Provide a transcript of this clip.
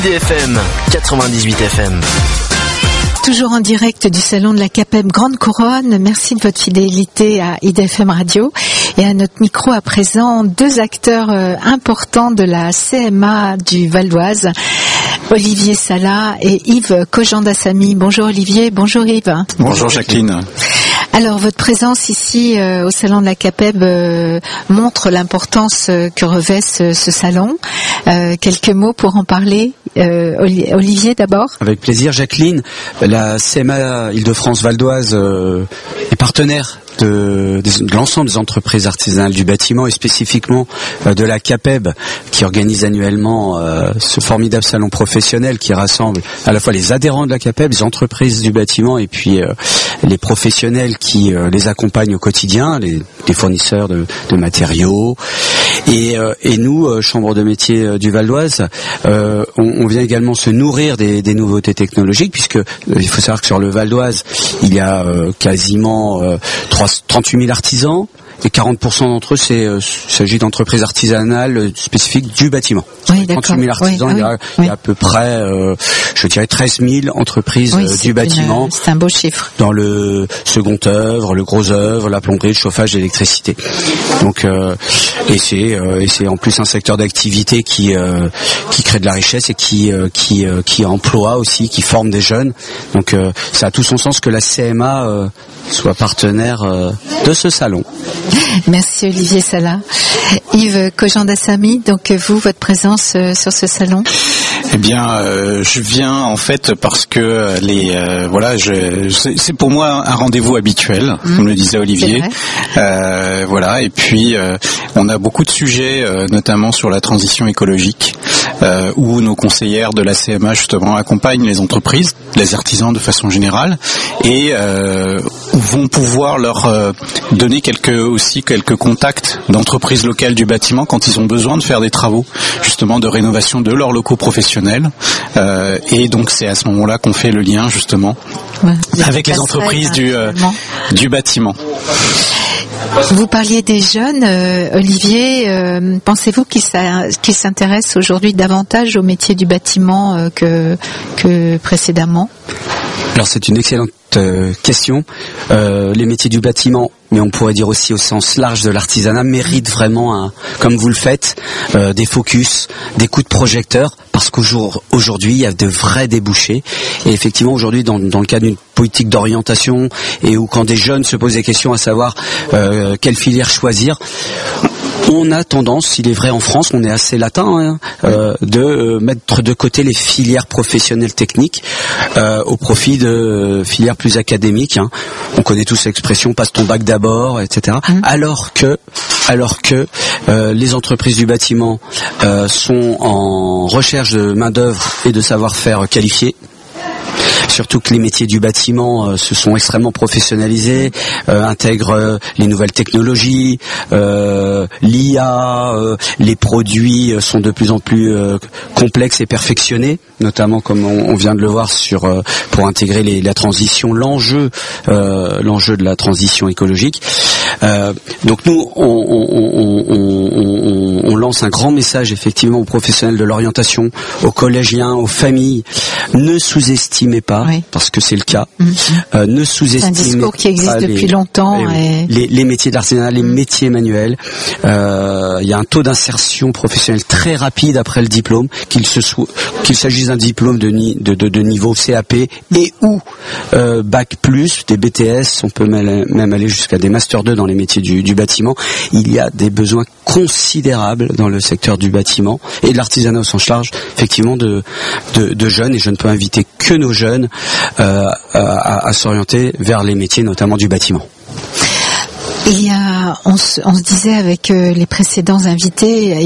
IDFM 98 FM. Toujours en direct du salon de la CAPEB Grande Couronne. Merci de votre fidélité à IDFM Radio. Et à notre micro à présent, deux acteurs importants de la CMA du Val d'Oise, Olivier Sala et Yves Kojanda-Samy. Bonjour Olivier, bonjour Yves. Bonjour Jacqueline. Alors votre présence ici au salon de la CAPEB montre l'importance que revêt ce salon. Quelques mots pour en parler. Olivier d'abord. Avec plaisir Jacqueline. La CMA Île-de-France Val d'Oise est partenaire de l'ensemble des entreprises artisanales du bâtiment et spécifiquement de la CAPEB qui organise annuellement ce formidable salon professionnel qui rassemble à la fois les adhérents de la CAPEB, les entreprises du bâtiment et puis les professionnels qui les accompagnent au quotidien, les fournisseurs de matériaux. Et nous, Chambre de métier du Val d'Oise, on vient également se nourrir des nouveautés technologiques puisque il faut savoir que sur le Val d'Oise, il y a quasiment 38 000 artisans et 40% d'entre eux, il s'agit d'entreprises artisanales spécifiques du bâtiment. Oui, 38 000 artisans, il y a à peu près, je dirais 13 000 entreprises du bâtiment. C'est un beau chiffre. Dans le second œuvre, le gros œuvre, la plomberie, le chauffage, l'électricité. Donc, et c'est en plus un secteur d'activité qui crée de la richesse et qui emploie aussi, qui forme des jeunes. Donc, ça a tout son sens que la CMA soit partenaire de ce salon. Merci Olivier Sala. Yves Kojanda-Samy, donc vous, votre présence sur ce salon? Eh bien, je viens en fait parce que c'est pour moi un rendez-vous habituel, comme le disait Olivier. Et puis on a beaucoup de sujets, notamment sur la transition écologique, où nos conseillères de la CMA justement accompagnent les entreprises, les artisans de façon générale, et vont pouvoir leur donner quelques contacts d'entreprises locales du bâtiment quand ils ont besoin de faire des travaux justement de rénovation de leurs locaux professionnels. Et donc c'est à ce moment-là qu'on fait le lien justement avec les entreprises du bâtiment. Vous parliez des jeunes, Olivier. Pensez-vous qu'ils s'intéressent aujourd'hui davantage au métier du bâtiment que précédemment? Alors c'est une excellente question. Les métiers du bâtiment, mais on pourrait dire aussi au sens large de l'artisanat, méritent vraiment, comme vous le faites, des focus, des coups de projecteur, parce qu'aujourd'hui il y a de vrais débouchés. Et effectivement aujourd'hui dans le cadre d'une politique d'orientation et où quand des jeunes se posent des questions à savoir quelle filière choisir, on a tendance, il est vrai en France, on est assez latin, de mettre de côté les filières professionnelles techniques au profit de filières plus académiques. On connaît tous l'expression passe ton bac d'abord, etc. Alors que les entreprises du bâtiment sont en recherche de main d'œuvre et de savoir-faire qualifié. Surtout que les métiers du bâtiment se sont extrêmement professionnalisés, intègrent les nouvelles technologies, l'IA, les produits sont de plus en plus complexes et perfectionnés, notamment comme on vient de le voir pour intégrer la transition, l'enjeu de la transition écologique. Donc nous, on lance un grand message effectivement aux professionnels de l'orientation, aux collégiens, aux familles. Ne sous-estimez pas, parce que c'est le cas. Ne sous-estimez pas. C'est un discours qui existe depuis longtemps. Les métiers d'artisanat, les métiers manuels. Il y a un taux d'insertion professionnelle très rapide après le diplôme, qu'il s'agisse d'un diplôme de niveau CAP et ou bac plus, des BTS, on peut même aller jusqu'à des Master 2 dans les métiers du bâtiment. Il y a des besoins considérables dans le secteur du bâtiment et de l'artisanat au sens large, effectivement, de jeunes, et je ne peux inviter que nos jeunes à s'orienter vers les métiers notamment du bâtiment. On se disait avec les précédents invités,